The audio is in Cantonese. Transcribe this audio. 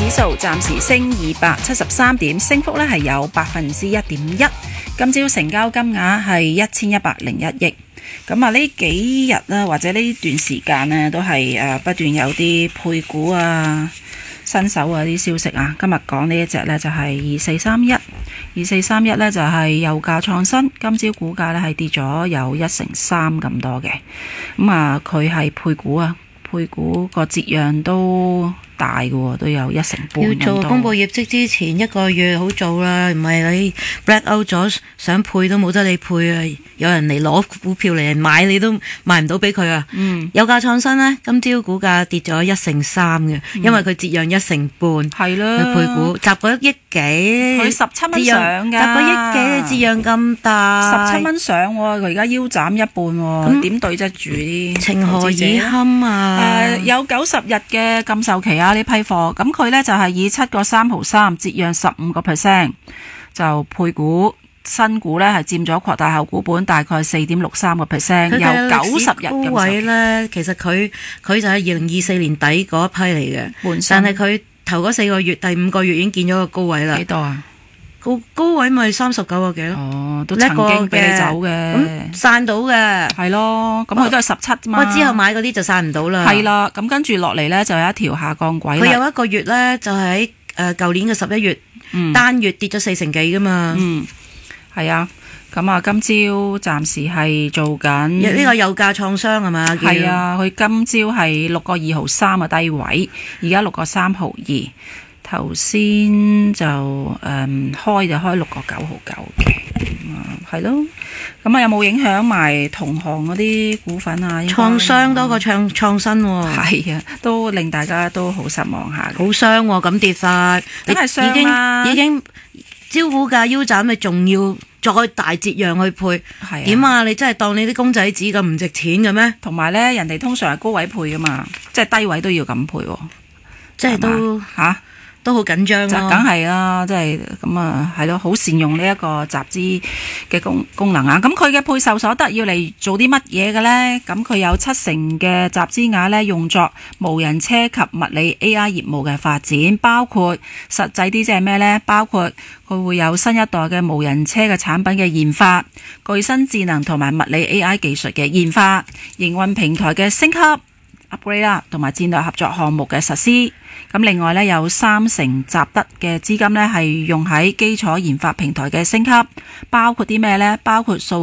指數暫時升273點，升幅咧係有1.1%。今朝成交金額係1101億。咁啊，呢幾日咧或者呢段時間呢，都係不斷有啲配股啊、新手啊啲消息啊。今日講呢一隻呢，就係2431呢，就係油價創新，今朝股價呢係跌咗有1.3%咁多嘅。咁啊，佢係配股啊，配股個折讓都大嘅，都有1.5%。 要做公佈業績之前1個月好做啦，唔係你 black out 咗，想配都冇得你配啊！有人嚟攞股票嚟買，你都賣唔到俾佢啊！有價創新呢，今朝股價跌咗1.3%嘅，因為佢折讓1.5%。係啦，佢配股集過1億幾， 佢17蚊上㗎， 集過1億幾，折讓咁大 ，17蚊上喎，佢而家腰斬一半喎，點對得住啲？ 情何以堪啊！ 有90日嘅禁售期啊！呢批貨，咁佢呢就係以7.3毫三折讓15%，就配股。新股呢係佔咗擴大後股本大概4.63%，有90日高位呢，其實佢就係2024年底嗰一批嚟嘅，但係佢頭嗰4個月、第5個月已經見咗個高位啦。 幾多啊？ 高位咪39個幾咯？ 哦，都曾經俾你走嘅， 咁散到嘅，係咯。咁佢都係17嘛。 我之後買嗰啲就散唔到啦。 係啦，咁跟住落嚟呢，就有一條下降軌。 佢有一個月呢，就喺舊年嘅11月，單月跌咗4成幾噶嘛。 係啊，咁啊，今朝暫時係做緊呢個有價創傷係嘛？ 係啊，佢今朝係6.2毫三嘅低位，而家6.3毫2。頭先就開6.9毫9嘅，係咯。咁啊，有冇影響埋同行嗰啲股份啊？ 創傷多過創新喎。 係啊，都令大家都好失望下。 好傷喎，咁跌法， 梗係傷啦。 已經招股價腰斬，咪仲要再大折讓去配？係點啊？你真係當你啲公仔紙咁唔值錢嘅咩？ 同埋呢，人哋通常係高位配噶嘛，即係低位都要咁配喎， 即係都嚇。都好緊張咯， 梗係啦，即係咁啊，係咯，好善用呢一個集資嘅功能啊！咁佢嘅配售所得要嚟做啲乜嘢嘅呢？咁佢有70%嘅集資額呢，用作無人車及物理 AI 業務嘅發展，包括實際啲即係咩呢？包括佢會有新一代嘅無人車嘅產品嘅研發、具新智能同埋物理 AI 技術嘅研發、營運平台嘅升級 upgrade 啦，同埋戰略合作項目嘅實施。咁另外呢，有30%集得嘅資金呢係用喺基礎研發平台嘅升級，包括啲咩呢？包括數